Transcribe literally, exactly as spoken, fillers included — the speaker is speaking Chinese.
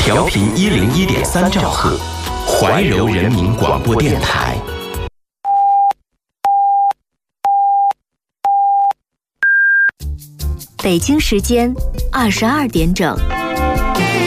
调频一零一点三兆赫，怀柔人民广播电台。 北京时间二十二点整。